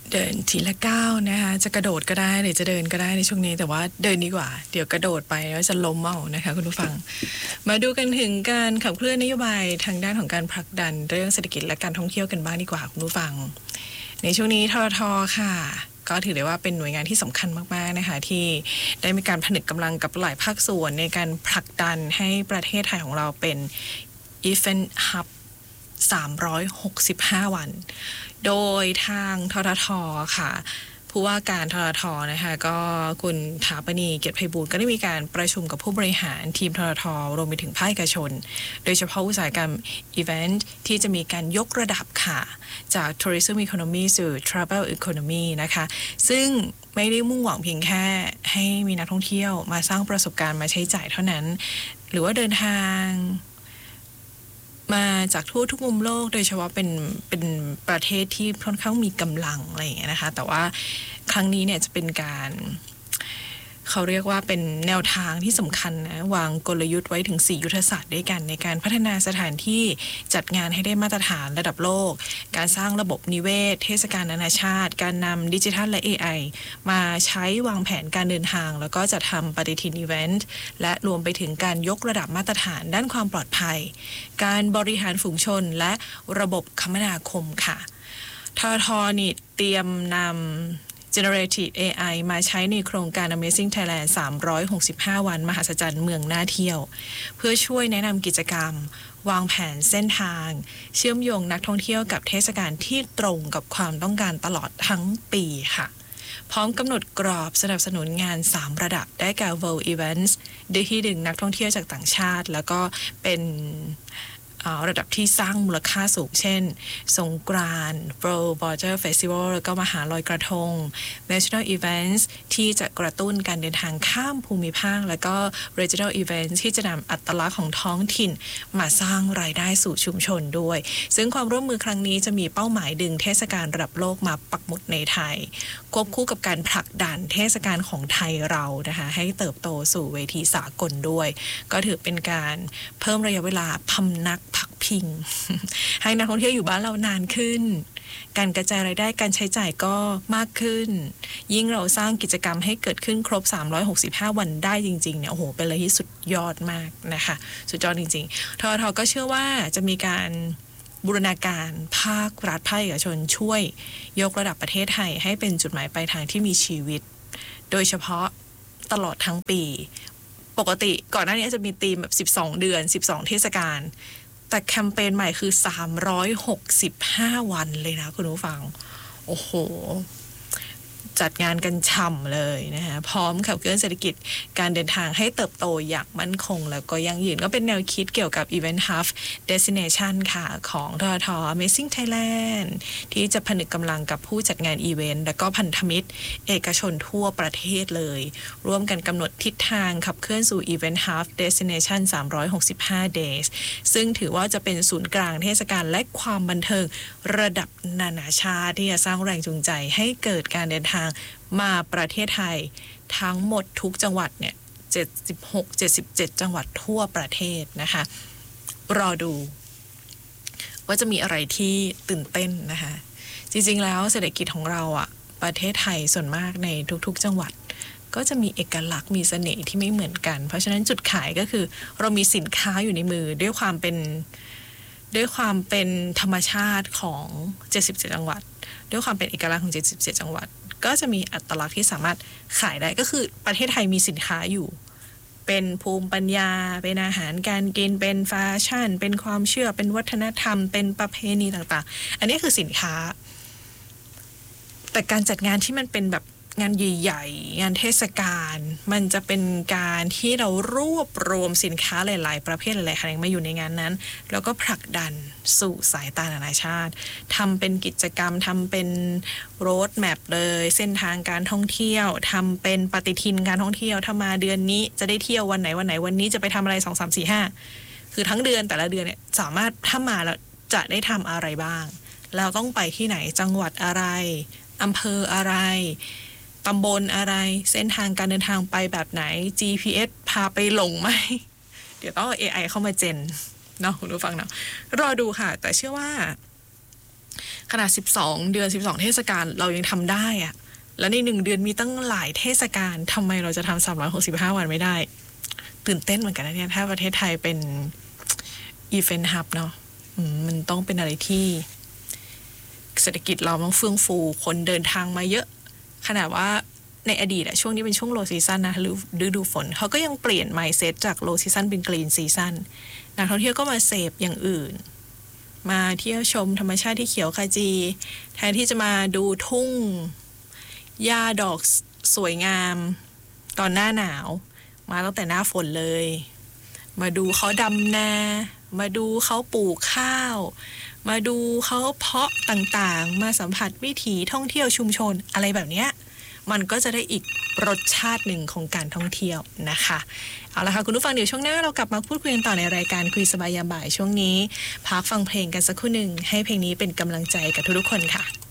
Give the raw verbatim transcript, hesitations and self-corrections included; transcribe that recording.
เดินทีละก้าวนะคะจะกระโดดก็ได้หรือจะเดินก็ได้ในช่วงนี้แต่ว่าเดินดีกว่าเดี๋ยวกระโดดไปแล้วจะล้มเอานะคะคุณผู้ฟัง มาดูกันถึงการขับเคลื่อนนโยบายทางด้านของการผลักดันเรื่องเศรษฐกิจและการท่องเที่ยวกันบ้างดีกว่าคุณผู้ฟังในช่วงนี้ททท.ค่ะก็ถือได้ว่าเป็นหน่วยงานที่สำคัญมากๆนะคะที่ได้มีการผนึกกำลังกับหลายภาคส่วนในการผลักดันให้ประเทศไทยของเราเป็น Event Hub สามร้อยหกสิบห้า วันโดยทางททท.ค่ะผู้ว่าการททท.นะคะก็คุณถาปณีเกียรติไพบูลย์ก็ได้มีการประชุมกับผู้บริหารทีมททท.รวมไปถึงภาคเอกชนโดยเฉพาะอุตสาหกรรมอีเวนต์ที่จะมีการยกระดับค่ะจาก Tourism Economy สู่ Travel Economy นะคะซึ่งไม่ได้มุ่งหวังเพียงแค่ให้มีนักท่องเที่ยวมาสร้างประสบการณ์มาใช้จ่ายเท่านั้นหรือว่าเดินทางมาจากทั่วทุกมุมโลกโดยเฉพาะเป็นเป็นประเทศที่ค่อนข้างมีกำลังอะไรอย่างเงี้ยนะคะแต่ว่าครั้งนี้เนี่ยจะเป็นการเขาเรียกว่าเป็นแนวทางที่สำคัญนะวางกลยุทธ์ไว้ถึงสี่ยุทธศาสตร์ด้วยกันในการพัฒนาสถานที่จัดงานให้ได้มาตรฐานระดับโลกการสร้างระบบนิเวศเทศกาลนานาชาติการนำดิจิทัลและ เอ ไอ มาใช้วางแผนการเดินทางแล้วก็จะทำปฏิทินอีเวนต์และรวมไปถึงการยกระดับมาตรฐานด้านความปลอดภัยการบริหารฝูงชนและระบบคมนาคมค่ะททท.นี่เตรียมนำGenerative เอ ไอ มาใช้ในโครงการ Amazing Thailand สามร้อยหกสิบห้า วันมหัศจรรย์เมืองน่าเที่ยวเพื่อช่วยแนะนำกิจกรรมวางแผนเส้นทางเชื่อมโยงนักท่องเที่ยวกับเทศกาลที่ตรงกับความต้องการตลอดทั้งปีค่ะพร้อมกำหนดกรอบสนับสนุนงานสามระดับได้แก่ World Events โดยที่ดึงนักท่องเที่ยวจากต่างชาติแล้วก็เป็นระดับที่สร้างมูลค่าสูงเช่นสงกรานต์ World Water Festival แล้วก็มหาลอยกระทง National Events ที่จะกระตุ้นการเดินทางข้ามภูมิภาคแล้วก็ Regional Events ที่จะนำอัตลักษณ์ของท้องถิ่นมาสร้างรายได้สู่ชุมชนด้วยซึ่งความร่วมมือครั้งนี้จะมีเป้าหมายดึงเทศกาลระดับโลกมาปักหมุดในไทยควบคู่กับการผลักดันเทศกาลของไทยเรานะคะให้เติบโตสู่เวทีสากลด้วยก็ถือเป็นการเพิ่มระยะเวลาพำนักพักพิงให้นักท่องเที่ยวอยู่บ้านเรานานขึ้นการกระจายรายได้การใช้จ่ายก็มากขึ้นยิ่งเราสร้างกิจกรรมให้เกิดขึ้นครบสามร้อยหกสิบห้าวันได้จริงๆเนี่ยโอ้โหเป็นอะไรที่สุดยอดมากนะคะสุดยอดจริงๆททท.ก็เชื่อว่าจะมีการบูรณาการภาครัฐภาคเอกชนช่วยยกระดับประเทศไทยให้เป็นจุดหมายปลายทางที่มีชีวิตโดยเฉพาะตลอดทั้งปีปกติก่อนหน้านี้จะมีธีมแบบสิบสองเดือนสิบสองเทศกาลแต่แคมเปญใหม่คือสามร้อยหกสิบห้าวันเลยนะคุณผู้ฟังโอ้โหจัดงานกันฉ่ำเลยนะคะพร้อมขับเคลื่อนเศรษฐกิจการเดินทางให้เติบโตอย่างมั่นคงแล้วก็ยั่งยืนก็เป็นแนวคิดเกี่ยวกับ Event Hub Destination ค่ะของททท. Amazing Thailand ที่จะผนึกกำลังกับผู้จัดงานอีเวนต์และก็พันธมิตรเอกชนทั่วประเทศเลยร่วมกันกำหนดทิศทางขับเคลื่อนสู่ Event Hub Destination สามร้อยหกสิบห้า days ซึ่งถือว่าจะเป็นศูนย์กลางเทศกาลและความบันเทิงระดับนานาชาติที่จะสร้างแรงจูงใจให้เกิดการเดินทางมาประเทศไทยทั้งหมดทุกจังหวัดเนี่ยเจ็ดสิบหก เจ็ดสิบเจ็ดจังหวัดทั่วประเทศนะคะรอดูว่าจะมีอะไรที่ตื่นเต้นนะคะจริงๆแล้วเศรษฐกิจของเราอ่ะประเทศไทยส่วนมากในทุกๆจังหวัดก็จะมีเอกลักษณ์มีเสน่ห์ที่ไม่เหมือนกันเพราะฉะนั้นจุดขายก็คือเรามีสินค้าอยู่ในมือด้วยความเป็นด้วยความเป็นธรรมชาติของเจ็ดสิบเจ็ดจังหวัดด้วยความเป็นเอกลักษณ์ของเจ็ดสิบเจ็ดจังหวัดก็จะมีอัตลักษณ์ที่สามารถขายได้ก็คือประเทศไทยมีสินค้าอยู่เป็นภูมิปัญญาเป็นอาหารการกินเป็นแฟชั่นเป็นความเชื่อเป็นวัฒนธรรมเป็นประเพณีต่างๆอันนี้คือสินค้าแต่การจัดงานที่มันเป็นแบบงานใหญ่ๆงานเทศกาลมันจะเป็นการที่เรารวบรวมสินค้าหลายๆประเภทหลายๆแขนงมาอยู่ในงานนั้นแล้วก็ผลักดันสู่สายตานานาชาติทำเป็นกิจกรรมทำเป็นโรดแมปเลยเส้นทางการท่องเที่ยวทำเป็นปฏิทินการท่องเที่ยวถ้ามาเดือนนี้จะได้เที่ยววันไหนวันไหนวันนี้จะไปทำอะไรสอง สาม สี่ ห้าคือทั้งเดือนแต่ละเดือนเนี่ยสามารถถ้ามาแล้วจะได้ทำอะไรบ้างเราต้องไปที่ไหนจังหวัดอะไรอำเภออะไรตำบลอะไรเส้นทางการเดินทางไปแบบไหน จี พี เอส พาไปหลงไหมเดี๋ยวต้องเอา เอ ไอ เข้ามาเจนเนาะคุณผู้ฟังเนาะรอดูค่ะแต่เชื่อว่าขนาดสิบสองเดือนสิบสองเทศกาลเรายังทำได้อะแล้วในหนึ่งเดือนมีตั้งหลายเทศกาลทำไมเราจะทำสามร้อยหกสิบห้าวันไม่ได้ตื่นเต้นเหมือนกันนะเนี่ยถ้าประเทศไทยเป็นอีเวนต์ฮับเนาะมันต้องเป็นอะไรที่เศรษฐกิจเราต้องเฟื่องฟูคนเดินทางมาเยอะขนาดว่าในอดีตอะช่วงนี้เป็นช่วงโลซีซันนะหรือฤดูฝนเขาก็ยังเปลี่ยน mindset จากโลซีซันเป็นกรีนซีซันนักท่องเที่ยวก็มาเสพอย่างอื่นมาเที่ยวชมธรรมชาติที่เขียวขจีแทนที่จะมาดูทุ่งหญ้าดอกสวยงามตอนหน้าหนาวมาตั้งแต่หน้าฝนเลยมาดูเขาดำนามาดูเขาปลูกข้าวมาดูเขาเพาะต่างๆมาสัมผัสวิถีท่องเที่ยวชุมชนอะไรแบบเนี้ยมันก็จะได้อีกรสชาติหนึ่งของการท่องเที่ยวนะคะเอาละค่ะคุณผู้ฟังเดี๋ยวช่วงหน้าเรากลับมาพูดคุยกันต่อในรายการคุยสบายยามบ่ายช่วงนี้พักฟังเพลงกันสักครู่หนึ่งให้เพลงนี้เป็นกำลังใจกับทุกๆคนค่ะ